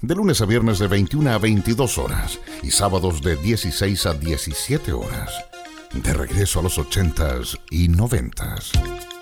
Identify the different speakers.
Speaker 1: de lunes a viernes de 21 a 22 horas y sábados de 16 a 17 horas. De regreso a los 80s y 90s.